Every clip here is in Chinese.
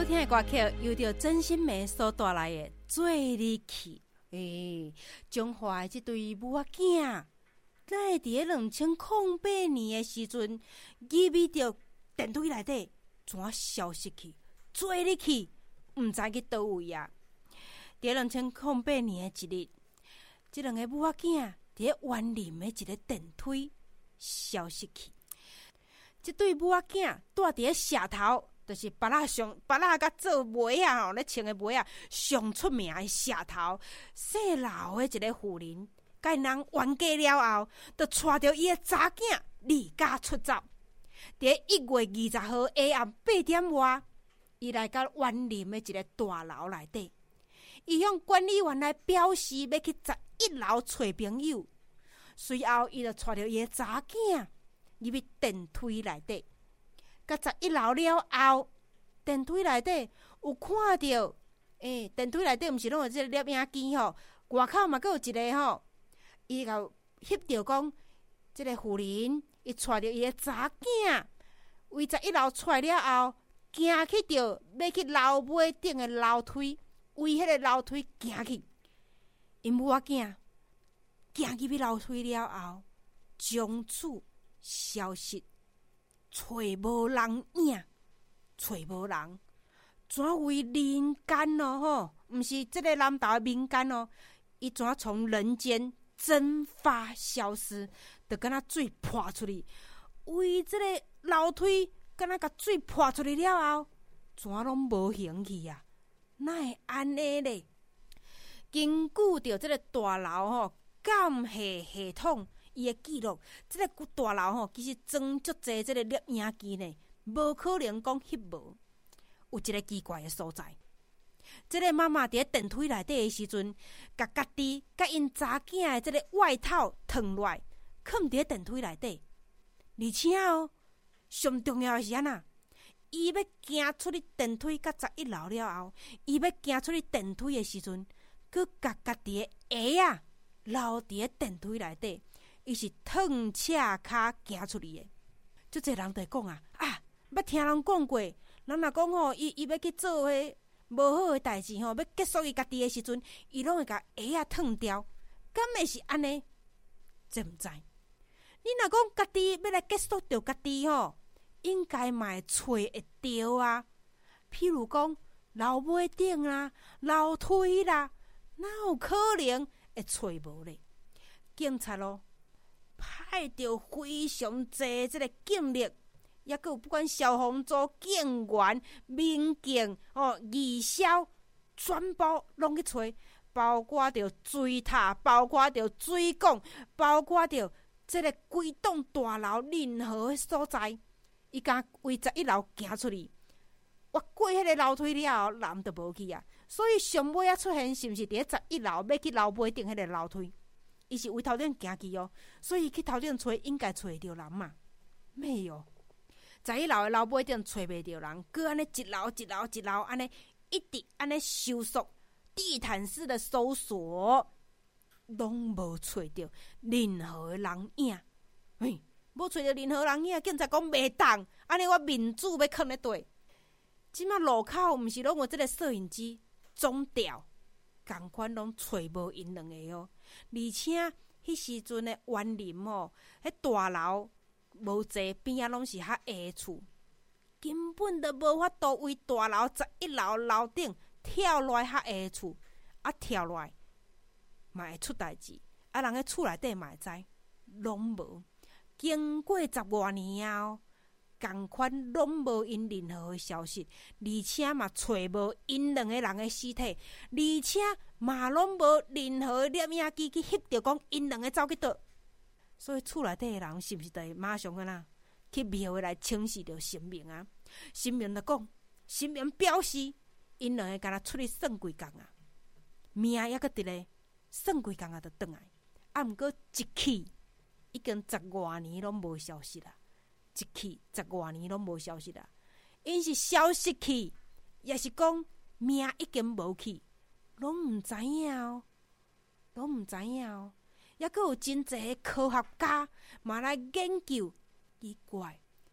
好听的歌曲，由着真心暝所带来的做你去。中华的这对母仔囝，咱会伫个2008年的时阵，入去着电梯内底，怎消失去？做你去，毋知去倒位啊！伫个2008年的一日，这两个母仔囝伫个园林的一个电梯消失去。这对母仔囝住伫个社头。就是巴拉甲做媒啊吼，咧穿的媒啊，上出名的社头细老的一个妇人，甲因人冤家了后，就带着伊的查囝离家出走。伫1月20号下暗8点外，伊来到园林的一个大楼内底，伊向管理员来表示要去11楼找朋友。随后，伊就带着伊的查囝入去电梯内底。到11楼了后，电梯内底有看到，电梯内底毋是拢有即个摄影机吼，外口嘛阁有一个吼，伊就翕到讲，即个妇人伊带着伊的查囝，为11楼出来了后，行去着要去楼尾顶的楼梯，为迄个楼梯行去，因母仔囝行入去楼梯了后，从此消失。找无人影，找无人，怎为人间哦吼？毋是这个南投的民间哦，伊怎从人间蒸发消失？就敢若水泼出去，为这个楼梯，敢若甲水泼出去了后，怎拢无形去啊？哪会安尼咧？根据着这个大楼吼监视系统。伊的记录，这个大楼吼，其实装足侪这个摄影机呢，无可能讲翕无。有一个奇怪的所在，这个妈妈伫电梯内底的时阵，甲家己甲因查囝的这个外套脱落来，藏伫电梯内底。而且哦，上重要的是安那，伊要行出去电梯到11楼了后，伊要行出去电梯的时阵，佮甲家己的鞋啊留伫电梯内底。伊是褪赤骹行出去的，足侪人就讲啊，捌听人讲过，人若讲吼，伊要去做迄无好的代志吼，要结束伊家己的时阵，伊拢会甲鞋啊褪掉，敢会是安尼？真毋知。你若讲家己要来结束着家己吼，应该嘛会找会着啊。譬如讲楼尾顶啦、楼梯啦，哪有可能会找无咧？警察咯。派着非常侪这个警力，也佮有不管消防组、警员、民警、义消，全部拢去找，包括着水塔，包括着水管，包括着这个规栋大楼任何的所在，伊敢为11楼行出去，越过迄个楼梯了后，人就无去啊。所以上尾啊出现，是毋是伫11楼要去楼尾顶迄个楼梯？伊是为头顶行去哦，所以去头顶找应该找着人嘛？没有，11楼的楼尾顶找袂着人，佮安尼一楼一楼一楼安尼一直安尼收缩地毯式的搜索，拢无找着任何的人影。无找着任何人影，警察讲袂当，安尼我民主要囥咧地。即马路口毋是拢有即个摄影机装掉？同款拢找无因两个哦，而且迄时阵的园林哦，迄大楼无济，边仔拢是较下厝，根本都无法度为大楼11楼楼顶跳落来较下厝，跳落来嘛会出代志，人喺厝内底嘛会知，拢无。经过10多年啊，同款拢无因任何的消息，而且嘛找无因两个人的尸体，而且嘛拢无任何摄影机去翕到讲因两个走去倒。所以厝内底的人是毋是就会马上去去庙来请示着神明啊？神明就讲，神明表示因两个敢若出去算几工啊，命还阁伫咧，算几工啊就转来，毋过一去已经10多年拢无消息啦。一去10多年拢无消息啦，因是消息去，也是讲命已经无去，拢毋知影哦，拢毋知影哦。也阁有真侪科学家嘛来研究，奇怪，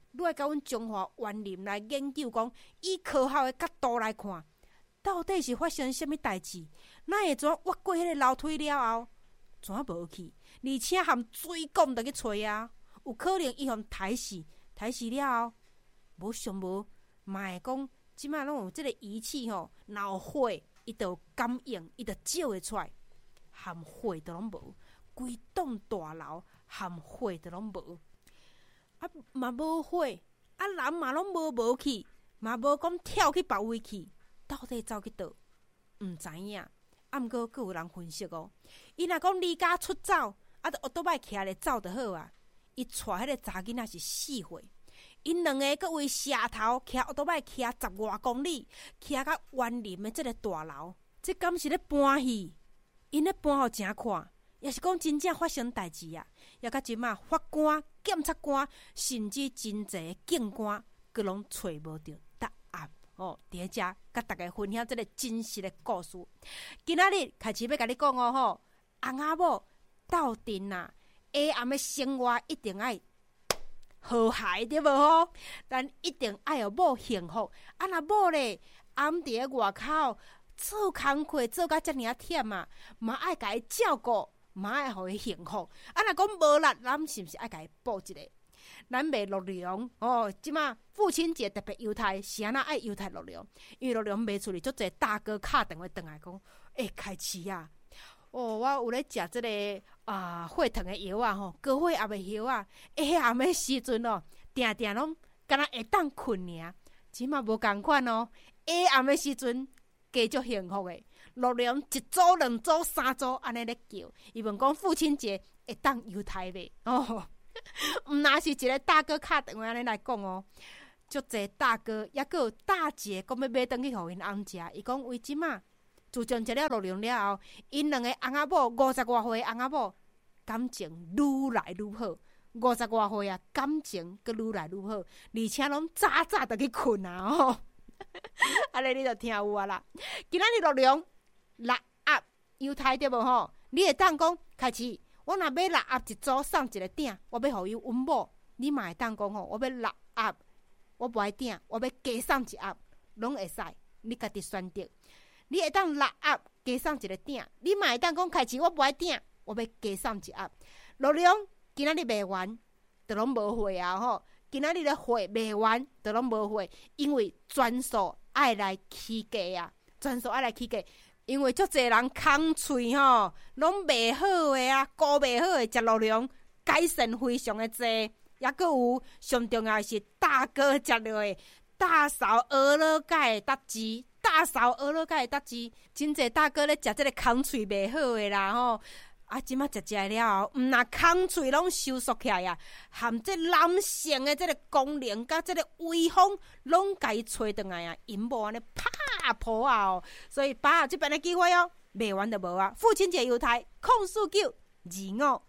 你来甲阮中华园林来研究讲，以科学的角度来看，到底是发生什么代志？哪会怎越过迄个楼梯了后，怎无去？而且含水管就去找啊，有可能伊互抬死了后，无上无嘛会讲，即摆拢有即个仪器吼，若有火，伊就有感应，伊就照会出来，含火都拢无，规栋大楼含火都拢无，啊嘛无火，啊人嘛拢无去，嘛无讲跳去别位去，到底走去倒？毋知影。啊，毋过佫有人分析哦，伊若讲离家出走，啊，奥多摆徛咧走就好啊。伊带迄个查囡仔是4岁，因两个佫为社头徛奥多摆徛10外公里，徛到园林的即个大楼，这敢是咧搬戏？因咧搬互谁看？也是讲真正发生代志啊！也到即马法官、检察官，甚至真侪警官，佫拢找无着答案。哦，伫遮甲大家分享这个真实的故事。今仔日开始要甲你讲哦，吼，翁仔某斗阵啊，下暗的生活一定爱和谐，对无吼？咱一定爱有某幸福。啊，若某咧暗伫咧外口做工课做甲遮尔啊忝啊，嘛爱甲伊照顾，嘛爱互伊幸福。啊，若讲无力，咱是毋是爱甲伊补一个？咱卖陆良哦，即马父亲节特别犹太，是安那爱犹太陆良？因为陆良卖出去，足侪大哥敲电话转来讲，开市啊！哦，我有咧食即个血糖的药啊，吼，高血压的药啊，迄暗的时阵哦，定定拢敢若会当困尔，即马无共款哦，下暗的时阵加足幸福的。陆良一组、2组、3组安尼咧叫，伊问讲父亲节会当犹太袂哦。毋若是一个大哥敲电话安尼来讲哦，足侪大哥，也佫有大姐讲要买转去互因翁食。伊讲为即马自从食了陆良了后，因两个翁仔某50外岁翁仔某感情愈来愈好，50外岁啊，感情佫愈来愈好，而且拢早就去困啊吼。安尼你就听有啊啦。今仔日陆良6盒犹太对无吼？你会当讲开始。我若买6盒一组送一个鼎，我要互伊阮某，你嘛会当讲吼，我要6盒，我无爱鼎，我要加送1盒，拢会使，你家己选择。你会当6盒加送一个鼎，你嘛会当讲开始我无爱鼎，我要加送1盒。陆良今仔日卖完，就拢无货啊吼！今仔日的货卖完，就拢无货，因为专属爱来起价啊，专属爱来起价。因为足侪人空喙吼，拢袂好诶啊，顾袂好诶，食陆良改善非常诶济，也佫有上重要是大哥食落诶大嫂鹅肉盖诶搭鸡，大嫂鹅肉盖诶搭鸡，真侪大哥咧食即个空喙袂好诶啦吼。啊，即马食了后，毋若空喙拢收缩起来啊，含这男性的这个功能甲这个威风，拢甲伊吹转来啊，因无安尼啪破啊哦，所以把握这边的机会哦，卖完就无啊。父亲节犹太049 25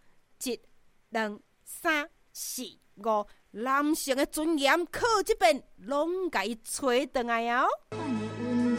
1 2 3 4 5，男性的尊严靠这边拢甲伊吹转来啊哦。